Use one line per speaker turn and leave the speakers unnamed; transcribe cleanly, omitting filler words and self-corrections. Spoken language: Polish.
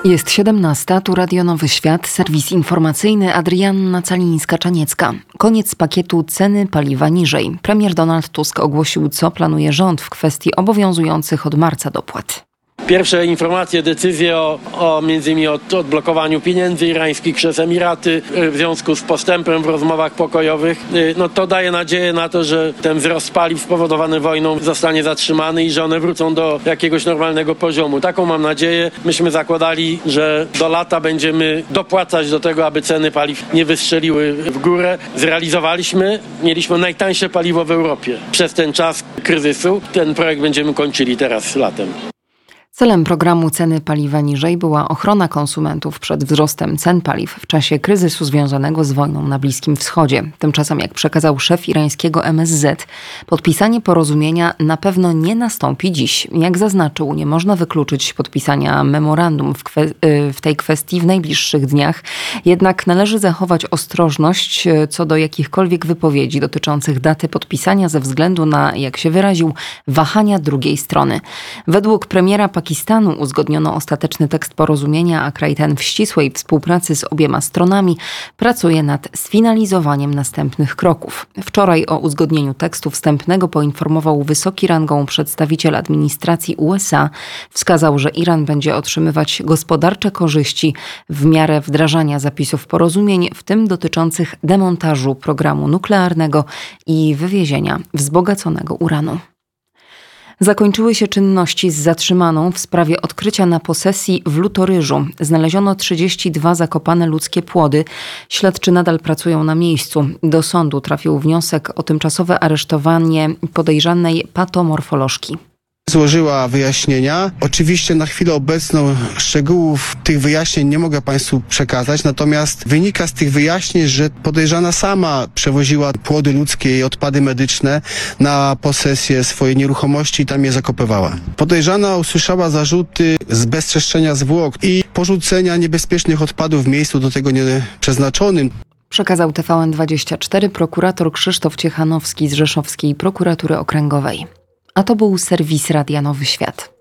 Jest 17, tu Radio Nowy Świat, serwis informacyjny, Adrianna Calińska-Czaniecka. Koniec pakietu ceny paliwa niżej. Premier Donald Tusk ogłosił, co planuje rząd w kwestii obowiązujących od marca dopłat.
Pierwsze informacje, decyzje o między innymi odblokowaniu pieniędzy irańskich przez Emiraty w związku z postępem w rozmowach pokojowych, to daje nadzieję na to, że ten wzrost paliw spowodowany wojną zostanie zatrzymany i że one wrócą do jakiegoś normalnego poziomu. Taką mam nadzieję. Myśmy zakładali, że do lata będziemy dopłacać do tego, aby ceny paliw nie wystrzeliły w górę. Zrealizowaliśmy. Mieliśmy najtańsze paliwo w Europie przez ten czas kryzysu. Ten projekt będziemy kończyli teraz latem.
Celem programu Ceny paliwa niżej była ochrona konsumentów przed wzrostem cen paliw w czasie kryzysu związanego z wojną na Bliskim Wschodzie. Tymczasem, jak przekazał szef irańskiego MSZ, podpisanie porozumienia na pewno nie nastąpi dziś. Jak zaznaczył, nie można wykluczyć podpisania memorandum w tej kwestii w najbliższych dniach. Jednak należy zachować ostrożność co do jakichkolwiek wypowiedzi dotyczących daty podpisania ze względu na, jak się wyraził, wahania drugiej strony. Według premiera Pakistanu uzgodniono ostateczny tekst porozumienia, a kraj ten w ścisłej współpracy z obiema stronami pracuje nad sfinalizowaniem następnych kroków. Wczoraj o uzgodnieniu tekstu wstępnego poinformował wysoki rangą przedstawiciel administracji USA. Wskazał, że Iran będzie otrzymywać gospodarcze korzyści w miarę wdrażania zapisów porozumień, w tym dotyczących demontażu programu nuklearnego i wywiezienia wzbogaconego uranu. Zakończyły się czynności z zatrzymaną w sprawie odkrycia na posesji w Lutoryżu. Znaleziono 32 zakopane ludzkie płody. Śledczy nadal pracują na miejscu. Do sądu trafił wniosek o tymczasowe aresztowanie podejrzanej patomorfolożki.
Złożyła wyjaśnienia. Oczywiście na chwilę obecną szczegółów tych wyjaśnień nie mogę Państwu przekazać, natomiast wynika z tych wyjaśnień, że podejrzana sama przewoziła płody ludzkie i odpady medyczne na posesję swojej nieruchomości i tam je zakopywała. Podejrzana usłyszała zarzuty zbezczeszczenia zwłok i porzucenia niebezpiecznych odpadów w miejscu do tego nieprzeznaczonym.
Przekazał TVN24 prokurator Krzysztof Ciechanowski z Rzeszowskiej Prokuratury Okręgowej. A to był serwis Radia Nowy Świat.